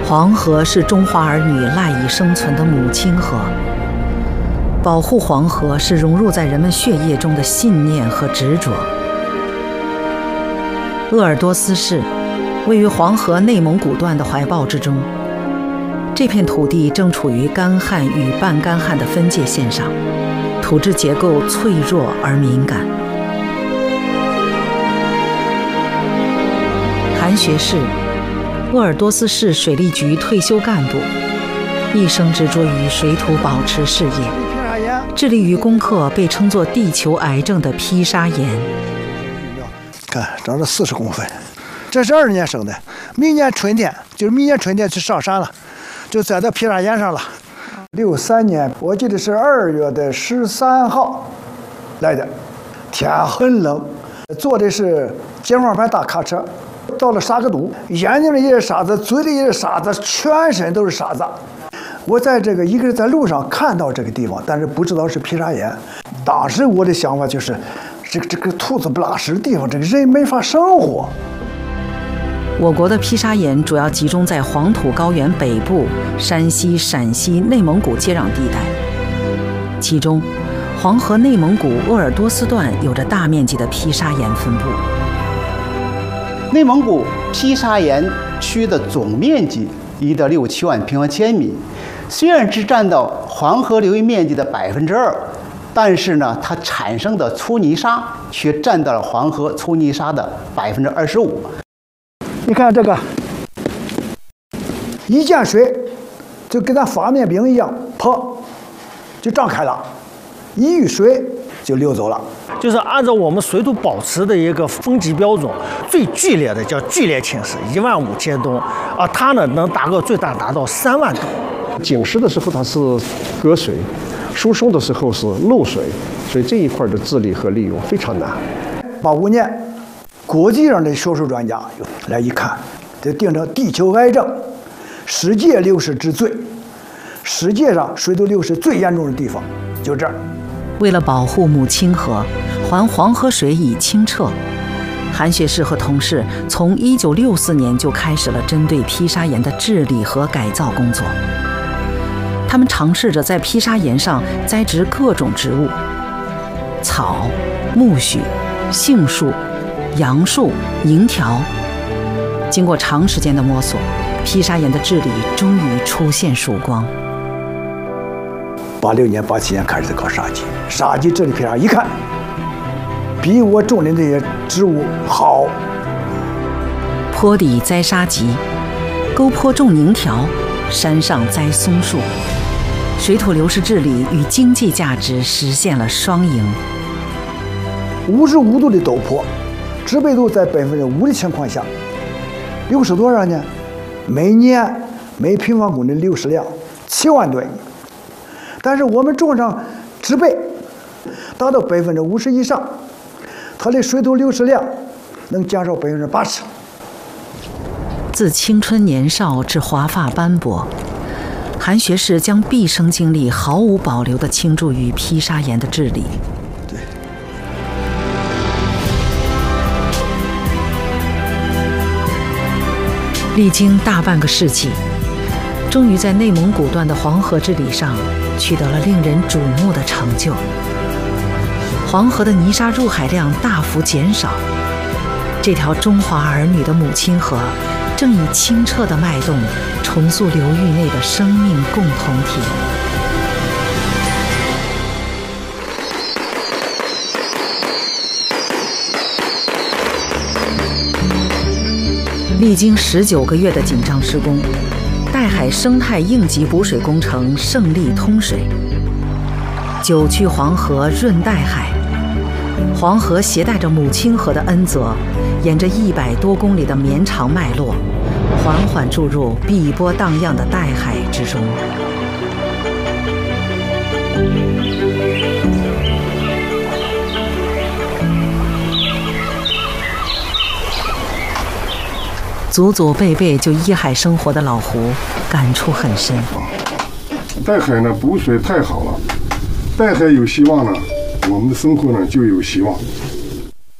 黄河是中华儿女赖以生存的母亲河，保护黄河是融入在人们血液中的信念和执着。鄂尔多斯市位于黄河内蒙古段的怀抱之中，这片土地正处于干旱与半干旱的分界线上，土质结构脆弱而敏感。韩学士，鄂尔多斯市水利局退休干部，一生执着于水土保持事业，致力于攻克被称作地球癌症的披沙岩。 看，长了40公分，这是20年生的，明年春天去上山了，就栽到披沙岩上了。63年，我记得是2月13号来的，天很冷，坐的是解放牌大卡车。到了沙格都，眼睛里也是沙子，嘴里也是沙子，全身都是沙子。我在这个一个人在路上看到这个地方，但是不知道是披沙岩。当时我的想法就是，这个兔子不拉屎的地方，这个人没法生活。 我国的披沙岩主要集中在黄土高原北部、山西、陕西、内蒙古接壤地带，其中，黄河内蒙古鄂尔多斯段有着大面积的披沙岩分布。 内蒙古披沙岩区的总面积1.67万平方千米，虽然只占到黄河流域面积的2%，但是呢，它产生的粗泥沙却占到了黄河粗泥沙的25%。 你看这个，一见水就跟咱发面饼一样，砰就胀开了，一遇水就流走了。 就是按照我们水土保持的一个分级标准，最剧烈的叫剧烈侵蚀，15000吨啊，它呢能最大达到3万吨。 紧实的时候它是隔水，疏松的时候是漏水，所以这一块的治理和利用非常难。 85年，国际上的学术专家来一看，就定成地球癌症，世界流失之最，世界上水土流失最严重的地方就这儿。 为了保护母亲河，还黄河水以清澈，韩学士和同事从1964年就开始了针对披沙岩的治理和改造工作。他们尝试着在披沙岩上栽植各种植物，草、苜蓿、杏树、杨树、银条。经过长时间的摸索，披沙岩的治理终于出现曙光。 86年、87年开始搞沙基，沙基这里披沙一看，比我种的那些植物好。 坡底栽沙棘，沟坡种柠条，山上栽松树，水土流失治理与经济价值实现了双赢。 55度的陡坡，植被度在5%的情况下，流失多少呢？每年每平方公里流失量7万吨。但是我们种上植被，达到50%以上，它的水土流失量能减少80%。 自青春年少至华发斑驳，韩学士将毕生精力毫无保留地倾注于披沙岩的治理。 对。 历经大半个世纪，终于在内蒙古段的黄河治理上取得了令人瞩目的成就。黄河的泥沙入海量大幅减少，这条中华儿女的母亲河正以清澈的脉动重塑流域内的生命共同体。历经19个月的紧张施工，岱海生态应急补水工程胜利通水。九曲黄河润岱海，黄河携带着母亲河的恩泽，沿着100多公里的绵长脉络，缓缓注入碧波荡漾的岱海之中。祖祖辈辈就依海生活的老胡感触很深。 岱海呢补水太好了，岱海有希望了，我们的生活呢就有希望。